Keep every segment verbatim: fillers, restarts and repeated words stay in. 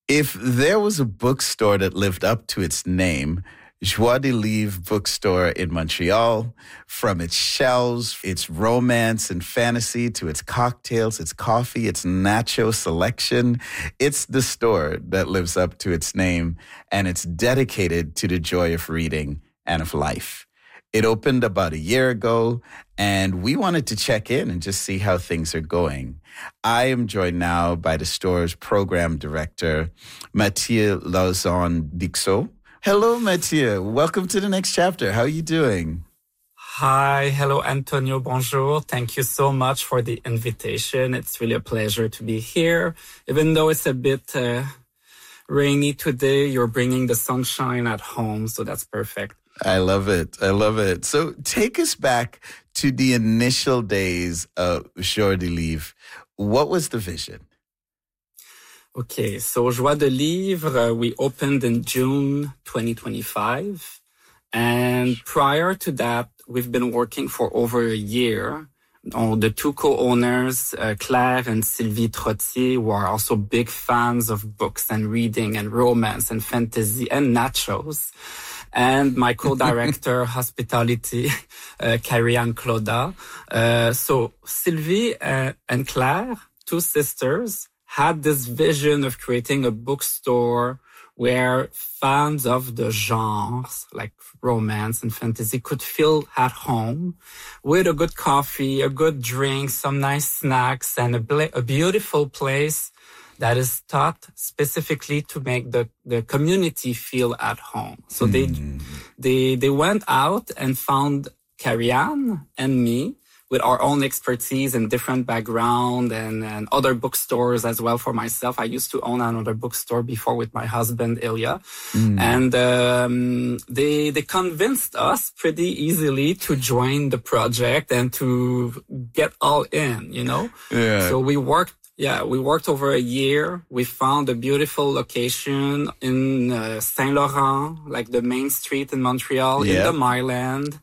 If there was a bookstore that lived up to its name, Joie de Livre bookstore in Montreal, from its shelves, its romance and fantasy, to its cocktails, its coffee, its nacho selection, it's the store that lives up to its name, and it's dedicated to the joy of reading and of life. It opened about a year ago, and we wanted to check in and just see how things are going. I am joined now by the store's program director, Mathieu Lauzon-Dixot. Hello, Mathieu. Welcome to the next chapter. How are you doing? Hi. Hello, Antonio. Bonjour. Thank you so much for the invitation. It's really a pleasure to be here. Even though it's a bit uh, rainy today, you're bringing the sunshine at home, so that's perfect. I love it. I love it. So take us back to the initial days of Joie de Livre. What was the vision? Okay, so Joie de Livre, uh, we opened in June twenty twenty-five. And prior to that, we've been working for over a year. Oh, the two co-owners, uh, Claire and Sylvie Trottier, who are also big fans of books and reading and romance and fantasy and nachos. And my co-director, hospitality, uh, Carrie-Anne Cloda. Uh, so Sylvie uh, and Claire, two sisters, had this vision of creating a bookstore where fans of the genres, like romance and fantasy, could feel at home with a good coffee, a good drink, some nice snacks, and a, bla- a beautiful place that is thought specifically to make the, the community feel at home. So mm. they, they, they went out and found Carrie-Anne and me with our own expertise and different background and, and other bookstores as well for myself. I used to own another bookstore before with my husband, Ilya. Mm. And, um, they, they convinced us pretty easily to join the project and to get all in, you know? Yeah. So we worked Yeah, we worked over a year. We found a beautiful location in uh, Saint Laurent, like the main street in Montreal, yep. in the Myland.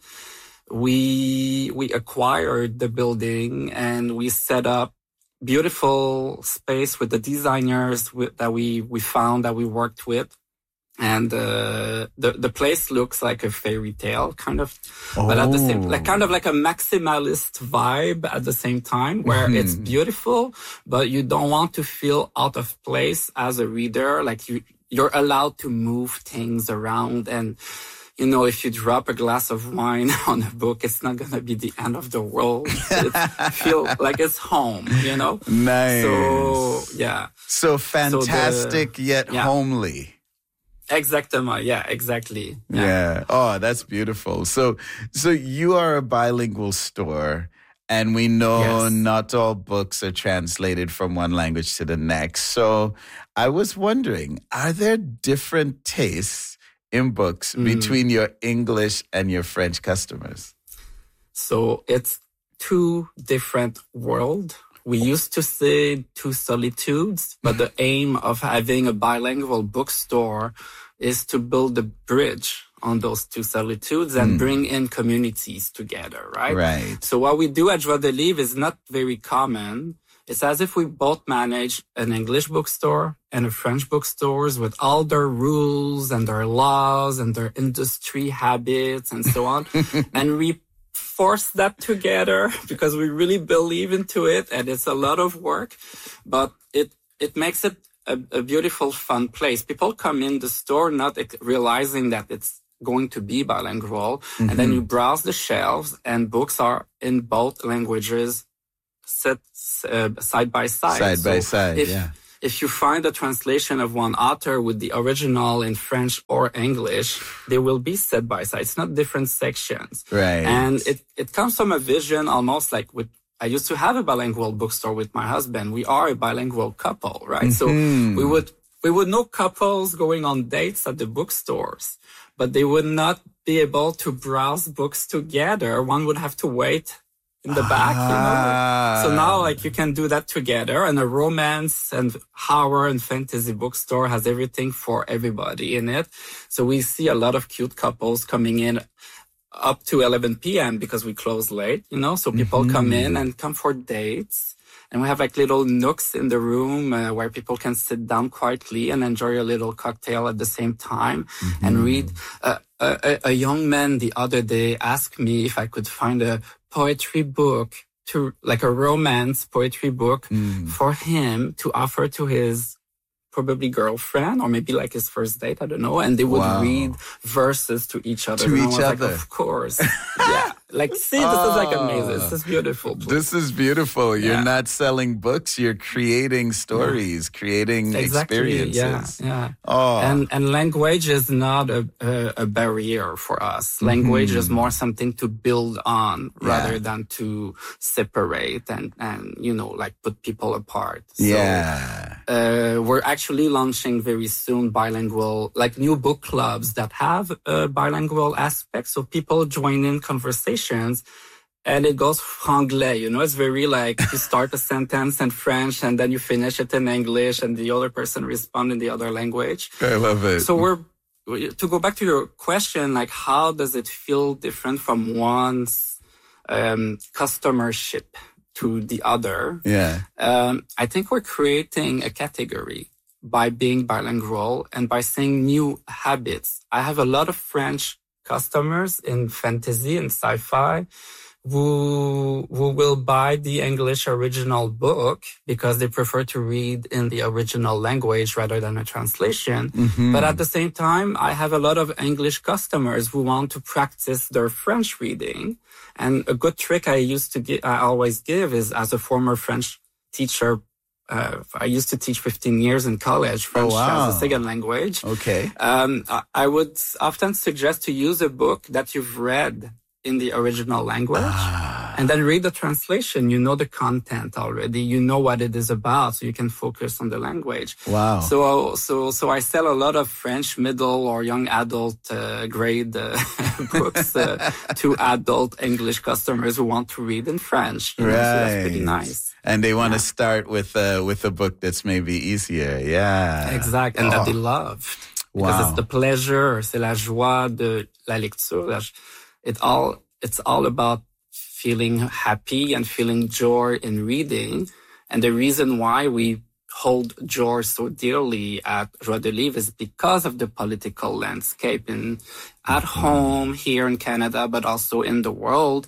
We we acquired the building and we set up beautiful space with the designers with, that we we found that we worked with. And uh, the the place looks like a fairy tale, kind of, oh. but at the same, like kind of like a maximalist vibe at the same time, where mm-hmm. it's beautiful, but you don't want to feel out of place as a reader. Like you, you're allowed to move things around, and you know, if you drop a glass of wine on a book, it's not gonna be the end of the world. It feel like it's home, you know. Nice. So yeah. So fantastic so the, yet yeah. homely. Exactement. Yeah, exactly. Yeah. yeah. Oh, that's beautiful. So, so you are a bilingual store, and we know yes. not all books are translated from one language to the next. So I was wondering, are there different tastes in books mm. between your English and your French customers? So it's two different worlds. We used to say two solitudes, but the aim of having a bilingual bookstore is to build a bridge on those two solitudes and mm. bring in communities together, right? Right. So what we do at Joie de Livre is not very common. It's as if we both manage an English bookstore and a French bookstores with all their rules and their laws and their industry habits and so on. And we force that together because we really believe into it, and it's a lot of work, but it it makes it a, a beautiful, fun place. People come in the store not realizing that it's going to be bilingual, mm-hmm. and then you browse the shelves, and books are in both languages, set uh, side by side. Side so by side, if, yeah. If you find a translation of one author with the original in French or English, they will be side by side. It's not different sections. Right. And it, it comes from a vision almost like with, I used to have a bilingual bookstore with my husband. We are a bilingual couple, right? Mm-hmm. So we would, we would know couples going on dates at the bookstores, but they would not be able to browse books together. One would have to wait in the back, you know. So now, like, you can do that together, and a romance and horror and fantasy bookstore has everything for everybody in it. So we see a lot of cute couples coming in up to eleven p.m. because we close late, you know. So people mm-hmm. come in and come for dates, And we have like little nooks in the room uh, where people can sit down quietly and enjoy a little cocktail at the same time mm-hmm. and read. Uh, a, a young man the other day asked me if I could find a poetry book to like a romance poetry book mm. for him to offer to his probably girlfriend or maybe like his first date, I don't know. And they would wow. read verses to each other. To and each I was other. Like, of course. Yeah. Like, see, this oh, is like amazing. This is beautiful. Book. This is beautiful. You're yeah. not selling books. You're creating stories, yeah. creating exactly. experiences. Yeah. yeah. Oh. And, and language is not a, a, a barrier for us. Language mm-hmm. is more something to build on yeah. rather than to separate and, and, you know, like put people apart. So, yeah. Uh, we're actually launching very soon bilingual, like new book clubs that have a bilingual aspect. So people join in conversations and it goes franglais, you know, it's very like you start a sentence in French and then you finish it in English and the other person responds in the other language. I love it. So we're, to go back to your question, like how does it feel different from one's um, customership to the other? Yeah. Um, I think we're creating a category by being bilingual and by saying new habits. I have a lot of French customers in fantasy and sci-fi who who will buy the English original book because they prefer to read in the original language rather than a translation. Mm-hmm. But at the same time, I have a lot of English customers who want to practice their French reading. And a good trick I used to give, I always give is as a former French teacher, Uh, I used to teach fifteen years in college, French oh, wow. as a second language. Okay. Um, I, I would often suggest to use a book that you've read in the original language ah. and then read the translation. You know the content already. You know what it is about, so you can focus on the language. Wow. So, so, so I sell a lot of French middle or young adult uh, grade uh, books uh, to adult English customers who want to read in French. You know, right. So that's pretty nice. And they want yeah. to start with uh, with a book that's maybe easier. Yeah. Exact. And oh. that they love. Because wow. it's the pleasure, c'est la joie de la lecture. It all, it's all about feeling happy and feeling joy in reading. And the reason why we hold joy so dearly at Joie de Livre is because of the political landscape in, at mm-hmm. home here in Canada, but also in the world.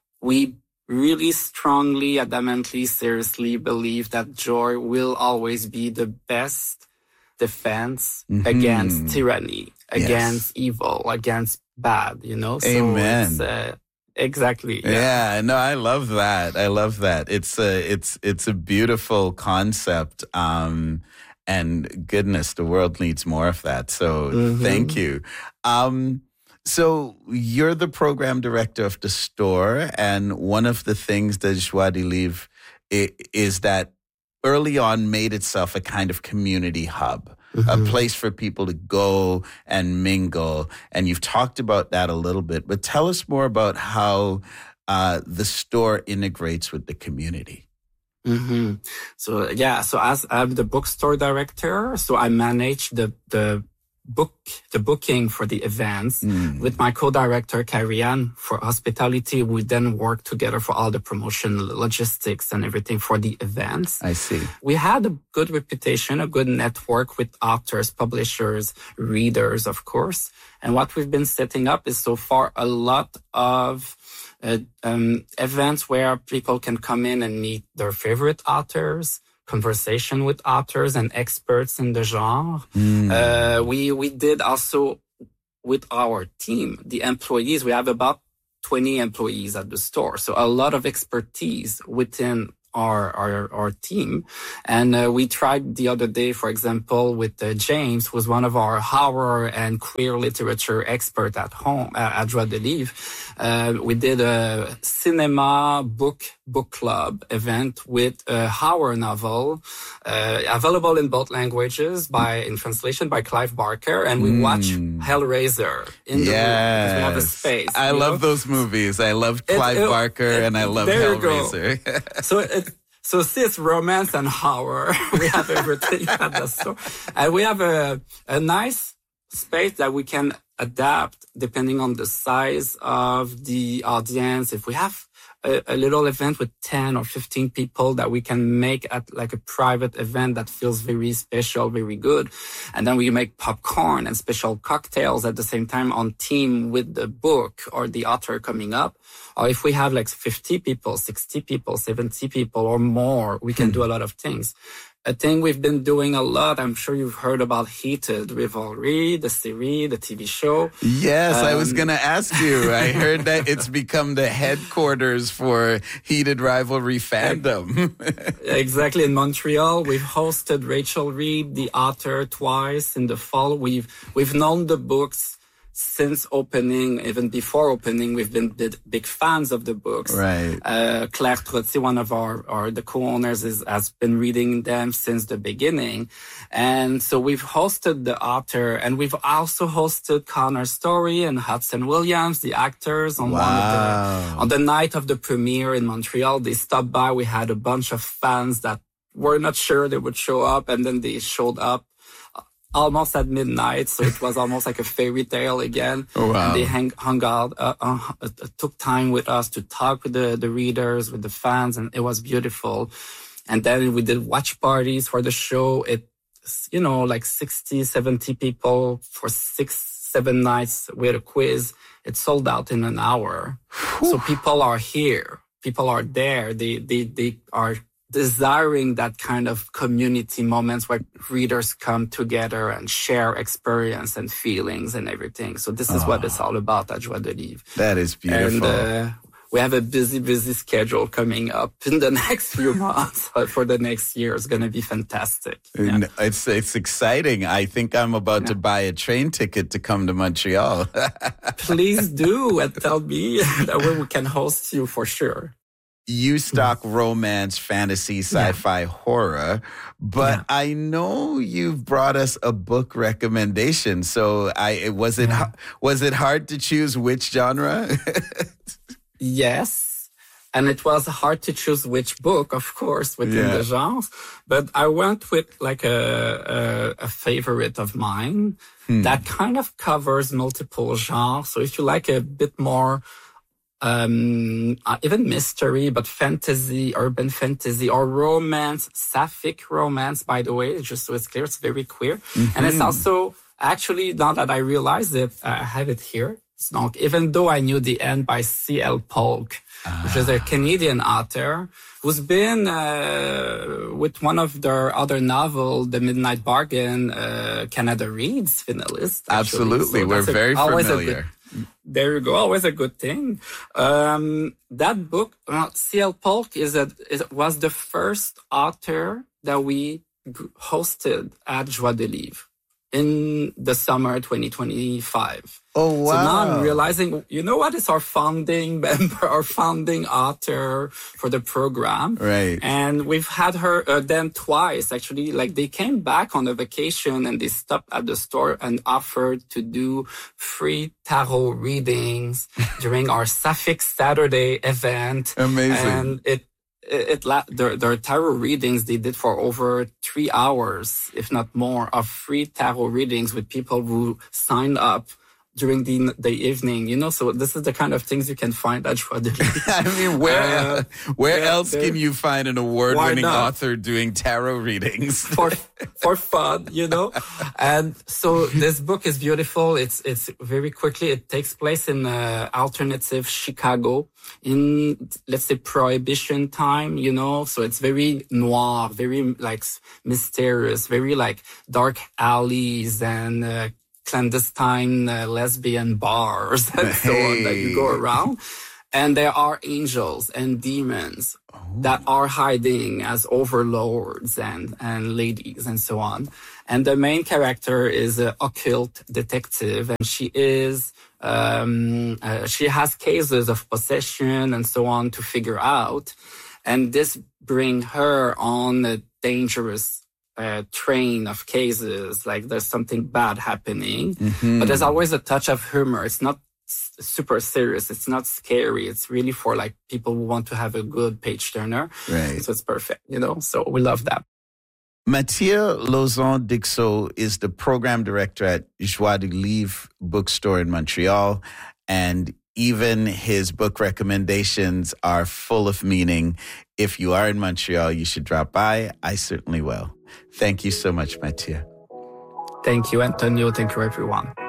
We really strongly, adamantly, seriously believe that joy will always be the best defense mm-hmm. against tyranny, against yes. evil, against bad, you know? So Amen. It's, uh, exactly. Yeah. yeah, no, I love that. I love that. It's a, it's, it's a beautiful concept. Um, and goodness, the world needs more of that. So mm-hmm. thank you. Um, So you're the program director of the store, and one of the things that Joie de Livre is that early on made itself a kind of community hub, mm-hmm. a place for people to go and mingle. And you've talked about that a little bit, but tell us more about how uh, the store integrates with the community. Mm-hmm. So yeah, so as I'm the bookstore director, so I manage the the book the booking for the events mm. with my co-director Carrie-Anne for hospitality. We then work together for all the promotion, logistics and everything for the events. I see. We had a good reputation, a good network with authors, publishers, readers, of course. And what we've been setting up is so far a lot of uh, um, events where people can come in and meet their favorite authors, conversation with authors and experts in the genre. Mm. Uh, we, we did also with our team, the employees, we have about twenty employees at the store. So a lot of expertise within our, our, our team. And uh, we tried the other day, for example, with uh, James, who was one of our horror and queer literature expert at home, uh, at Joie de Livre. Uh, we did a cinema book, book club event with a horror novel, uh, available in both languages by, in translation by Clive Barker. And we mm. watched Hellraiser in the yes. room because we have a space. I love know? those movies. I love Clive it, it, Barker it, and I love Hellraiser. so it, So see, it's romance and horror. We have everything at the store. And we have a, a nice space that we can adapt depending on the size of the audience. If we have a, a little event with ten or fifteen people that we can make at like a private event that feels very special, very good. And then we make popcorn and special cocktails at the same time on theme with the book or the author coming up. Or if we have like fifty people, sixty people, seventy people or more, we can do a lot of things. A thing we've been doing a lot, I'm sure you've heard about Heated Rivalry, the series, the T V show. Yes, um, I was going to ask you. I heard that it's become the headquarters for Heated Rivalry fandom. Exactly. In Montreal, we've hosted Rachel Reed, the author, twice in the fall. We've, we've known the books since opening, even before opening. We've been big, big fans of the books. Right. Uh, Claire Trottier, one of our, our the co-owners, is, has been reading them since the beginning. And so we've hosted the author, and we've also hosted Connor Story and Hudson Williams, the actors, on wow. one of the, on the night of the premiere in Montreal. They stopped by. We had a bunch of fans that were not sure they would show up, and then they showed up almost at midnight, so it was almost like a fairy tale again. Oh, wow. And they hang, hung out, uh, uh, uh, took time with us to talk with the, the readers, with the fans, and it was beautiful. And then we did watch parties for the show. It, you know, like sixty, seventy people for six, seven nights with a quiz. It sold out in an hour. So people are here. People are there. They, they, they are desiring that kind of community moments where readers come together and share experience and feelings and everything. So this is oh. what it's all about at Joie de Livre. That is beautiful. And uh, we have a busy, busy schedule coming up in the next few months. For the next year, it's going to be fantastic. Yeah. It's it's exciting. I think I'm about yeah. to buy a train ticket to come to Montreal. Please do, and tell me. That way we can host you for sure. You stock romance, fantasy, sci-fi, yeah. horror, but yeah. I know you've brought us a book recommendation. So, I was it yeah. was it hard to choose which genre? Yes, and it was hard to choose which book, of course, within yeah. the genres. But I went with like a a, a favorite of mine hmm. that kind of covers multiple genres. So, if you like a bit more. Um, uh, even mystery, but fantasy, urban fantasy, or romance, sapphic romance, by the way, just so it's clear, it's very queer. Mm-hmm. And it's also, actually, now that I realize it, I have it here. So, even though I knew the end by C L Polk, ah. which is a Canadian author, who's been uh, with one of their other novel, The Midnight Bargain, uh, Canada Reads finalist. Actually. Absolutely, so we're very familiar. There you go. Always a good thing. Um, that book, uh, C L Polk is a, is, was the first author that we hosted at Joie de Livre in the summer twenty twenty-five. Oh, wow. So now I'm realizing, you know what? It's our founding member, our founding author for the program. Right. And we've had her uh, then twice, actually. Like, they came back on a vacation and they stopped at the store and offered to do free tarot readings during our Sapphic Saturday event. Amazing. And it, It, it their, their tarot readings they did for over three hours, if not more, of free tarot readings with people who signed up during the the evening. You know, so this is the kind of things you can find at Joie de Livre. I mean, where uh, where yeah, else can you find an award-winning author doing tarot readings for for fun? You know, and so this book is beautiful. It's it's very quickly. It takes place in uh, alternative Chicago in, let's say, Prohibition time. You know, so it's very noir, very like mysterious, very like dark alleys and. Uh, clandestine uh, lesbian bars and hey. so on that you go around. And there are angels and demons oh. that are hiding as overlords and, and ladies and so on. And the main character is an occult detective, and she is, um, uh, she has cases of possession and so on to figure out. And this brings her on a dangerous Uh, train of cases, like there's something bad happening, mm-hmm. but there's always a touch of humor. It's not s- super serious. It's not scary. It's really for like people who want to have a good page turner. Right. So it's perfect, you know, so we love that. Mathieu Lauzon-Dixot is the program director at Joie de Livre bookstore in Montreal. And even his book recommendations are full of meaning. If you are in Montreal, you should drop by. I certainly will. Thank you so much, Mathieu. Thank you, Antonio. Thank you, everyone.